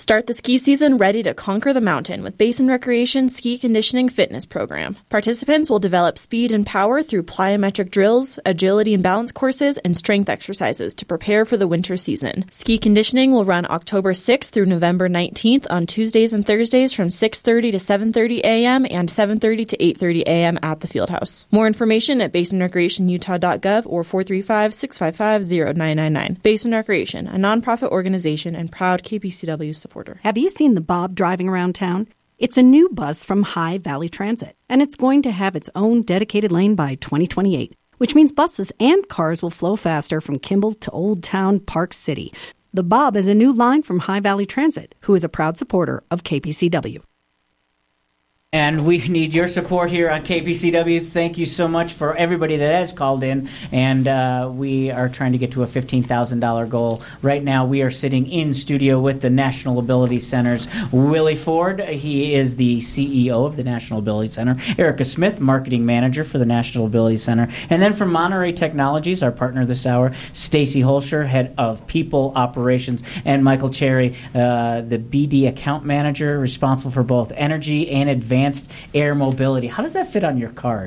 Start the ski season ready to conquer the mountain with Basin Recreation Ski Conditioning Fitness Program. Participants will develop speed and power through plyometric drills, agility and balance courses, and strength exercises to prepare for the winter season. Ski conditioning will run October 6th through November 19th on Tuesdays and Thursdays from 6:30 to 7:30 a.m. and 7:30 to 8:30 a.m. at the Fieldhouse. More information at basinrecreationutah.gov or 435-655-0999. Basin Recreation, a nonprofit organization and proud KPCW supporter. Have you seen the Bob driving around town? It's a new bus from High Valley Transit, and it's going to have its own dedicated lane by 2028, which means buses and cars will flow faster from Kimball to Old Town Park City. The Bob is a new line from High Valley Transit, who is a proud supporter of KPCW. And we need your support here on KPCW. Thank you so much for everybody that has called in. And we are trying to get to a $15,000 goal. Right now, we are sitting in studio with the National Ability Center's Willie Ford. He is the CEO of the National Ability Center. Erica Smith, Marketing Manager for the National Ability Center. And then from Monterey Technologies, our partner this hour, Stacy Holscher, Head of People Operations, and Michael Cherry, the BD Account Manager, responsible for both energy and advanced air mobility. How does that fit on your card?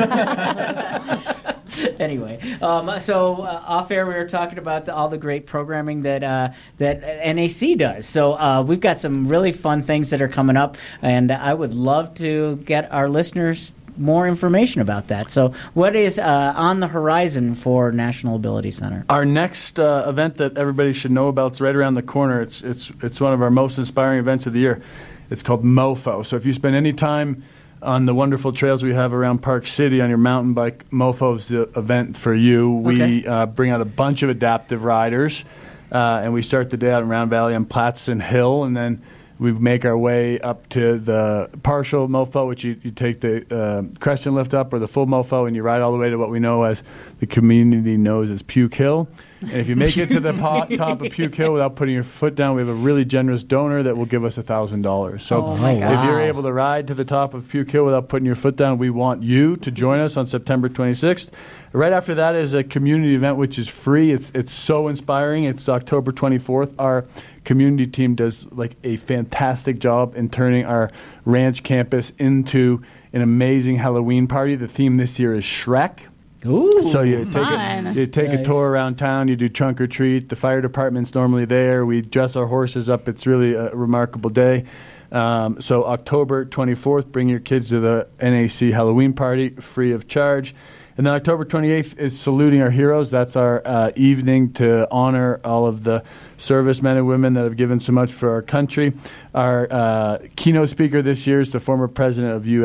Anyway, so off air we were talking about all the great programming that NAC does. So we've got some really fun things that are coming up, and I would love to get our listeners more information about that. So what is on the horizon for National Ability Center? Our next event that everybody should know about is right around the corner. It's one of our most inspiring events of the year. It's called MoFo. So if you spend any time on the wonderful trails we have around Park City on your mountain bike, MoFo is the event for you. Okay. We bring out a bunch of adaptive riders, and we start the day out in Round Valley on Platson Hill, and then we make our way up to the partial MoFo, which you take the Crescent Lift up or the full MoFo, and you ride all the way to what we know as the community knows as Puke Hill. And if you make it to the top of Puke Hill without putting your foot down, we have a really generous donor that will give us $1,000. So if you're able to ride to the top of Puke Hill without putting your foot down, we want you to join us on September 26th. Right after that is a community event, which is free. It's so inspiring. It's October 24th. Our community team does like a fantastic job in turning our ranch campus into an amazing Halloween party. The theme this year is Shrek. Ooh, so you take a tour around town, you do trunk or treat. The fire department's normally there. We dress our horses up. It's really a remarkable day. So October 24th, bring your kids to the NAC Halloween party, free of charge. And then October 28th is Saluting Our Heroes. That's our evening to honor all of the servicemen and women that have given so much for our country. Our keynote speaker this year is the former president of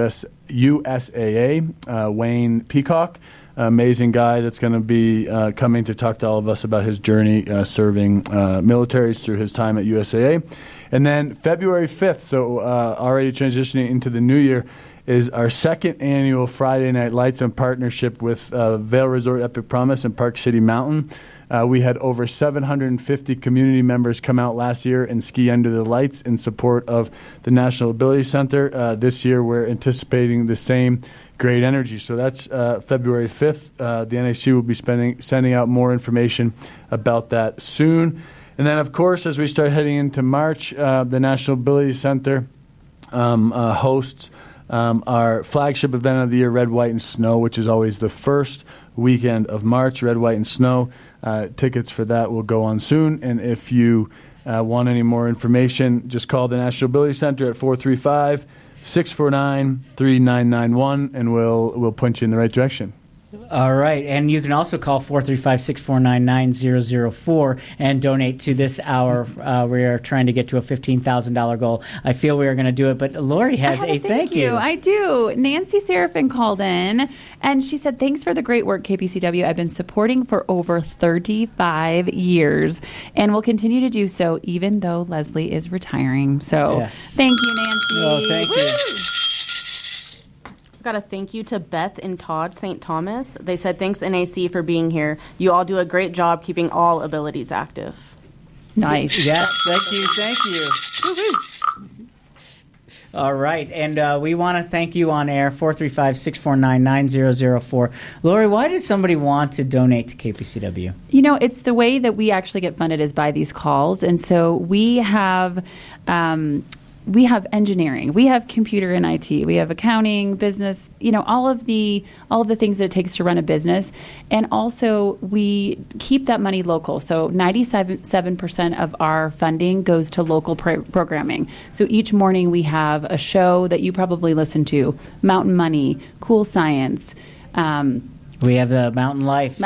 USAA, Wayne Peacock. Amazing guy that's going to be coming to talk to all of us about his journey serving militaries through his time at USAA. And then February 5th, so already transitioning into the new year, is our second annual Friday Night Lights in partnership with Vail Resort Epic Promise and Park City Mountain. We had over 750 community members come out last year and ski under the lights in support of the National Ability Center. This year we're anticipating the same great energy. So that's February 5th. The NAC will be sending out more information about that soon. And then, of course, as we start heading into March, the National Ability Center hosts our flagship event of the year, Red, White, and Snow, which is always the first weekend of March, Red, White, and Snow. Tickets for that will go on soon. And if you want any more information, just call the National Ability Center at 435-649-3991, and we'll point you in the right direction. All right, and you can also call 435-649-9004 and donate to this hour. We are trying to get to a $15,000 goal. I feel we are going to do it, but Lori has a thank you. I do. Nancy Seraphin called in, and she said, thanks for the great work, KPCW. I've been supporting for over 35 years, and will continue to do so even though Leslie is retiring. So Thank you, Nancy. Oh, thank you. Got a thank you to Beth and Todd St. Thomas. They said, thanks, NAC, for being here. You all do a great job keeping all abilities active. Nice. Yes, thank you. Woo-hoo. All right, and we want to thank you on air, 435-649-9004. Lori, why did somebody want to donate to KPCW? You know, it's the way that we actually get funded is by these calls, and so we have engineering, we have computer and IT, we have accounting, business, you know, all of the things that it takes to run a business. And also we keep that money local. So 97% of our funding goes to local programming. So each morning we have a show that you probably listen to, Mountain Money, Cool Science, we have the Mountain Life,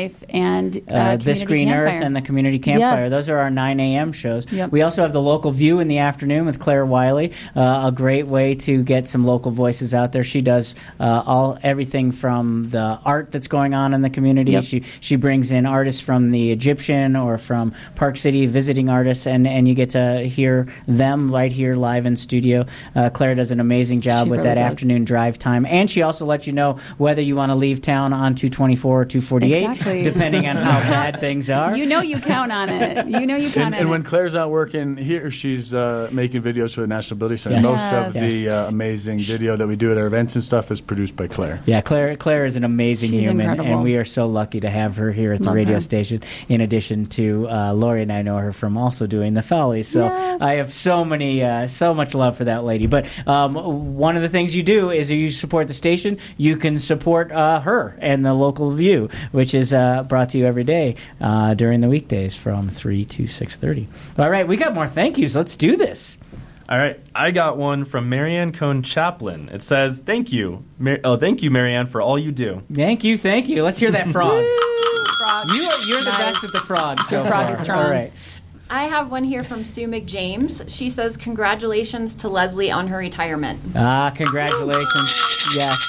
and This Green Campfire. Earth, and the Community Campfire. Yes. Those are our 9 a.m. shows. Yep. We also have the Local View in the afternoon with Claire Wiley, a great way to get some local voices out there. She does everything from the art that's going on in the community. Yep. She brings in artists from the Egyptian or from Park City, visiting artists, and you get to hear them right here live in studio. Claire does an amazing job She with really that does. afternoon drive time, and she also lets you know whether you want to leave town on 224 or 248, Exactly. depending on how bad things are. You know you count on it. And when Claire's not working here, she's making videos for the National Ability Center. Yes. Most of Yes. the amazing video that we do at our events and stuff is produced by Claire. Yeah, Claire is an amazing She's human, incredible. and we are so lucky to have her here at the Love radio her. station. In addition to Lori and I know her from also doing the Follies, so Yes. I have so much love for that lady. But one of the things you do is you support the station. You can support her and the Local View, which is brought to you every day during the weekdays from 3 to 6:30. All right, we got more thank yous. Let's do this. All right, I got one from Marianne Cohn Chaplin. It says, "Thank you, thank you, Marianne, for all you do." Thank you. Let's hear that frog. Frog. You're the best at the frog. So Frog far. is strong. All right. I have one here from Sue McJames. She says, congratulations to Leslie on her retirement. Congratulations. Yes.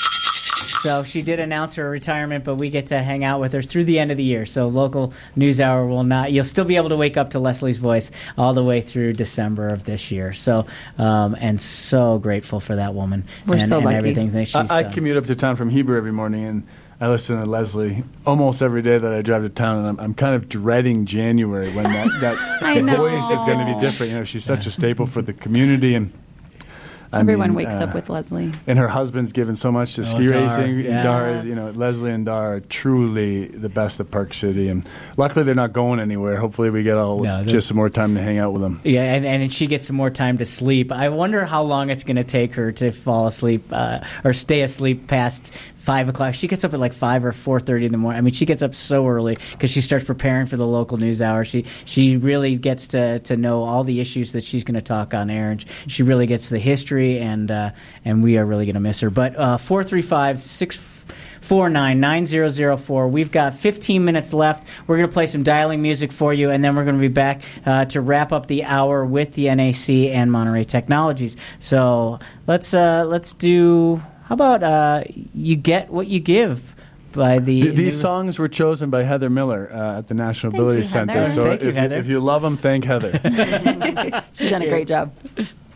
So she did announce her retirement, but we get to hang out with her through the end of the year. So Local News Hour will not. You'll still be able to wake up to Leslie's voice all the way through December of this year. So, and so grateful for that woman. We're so and lucky. everything that she's I done. commute up to town from Heber every morning, and I listen to Leslie almost every day that I drive to town, and I'm kind of dreading January when that I know. voice is going to be different. You know, she's such a staple for the community, and Everyone wakes up with Leslie. And her husband's given so much to ski Dar, racing. yes. Dar, you know, Leslie and Dar are truly the best at Park City, and luckily they're not going anywhere. Hopefully we get just some more time to hang out with them. Yeah, and she gets some more time to sleep. I wonder how long it's going to take her to fall asleep or stay asleep past 5 o'clock. She gets up at like 5 or 4:30 in the morning. I mean, she gets up so early because she starts preparing for the Local News Hour. She really gets to know all the issues that she's going to talk on air, and she really gets the history, and we are really going to miss her. But 435-649-9004. We've got 15 minutes left. We're going to play some dialing music for you, and then we're going to be back to wrap up the hour with the NAC and Monterey Technologies. So let's do. How about You Get What You Give by These songs were chosen by Heather Miller at the National Thank Ability you, Center. Heather. So Thank you, Heather. if you love them, thank Heather. She's done a great job.